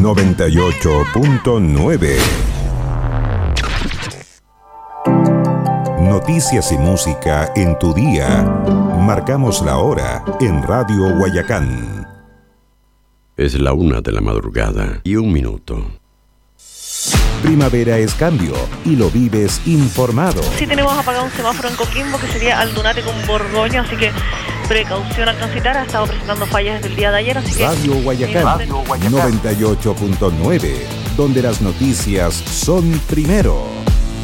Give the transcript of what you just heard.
98.9. Noticias y música en tu día. Marcamos la hora en Radio Guayacán. Es la 1 de la madrugada y 1 minuto. Primavera es cambio y lo vives informado. Sí tenemos apagado un semáforo en Coquimbo que sería Aldunate con Borgoño, así que precaución al transitar. Ha estado presentando fallas desde el día de ayer, así que... Radio Guayacán 98.9, donde las noticias son primero.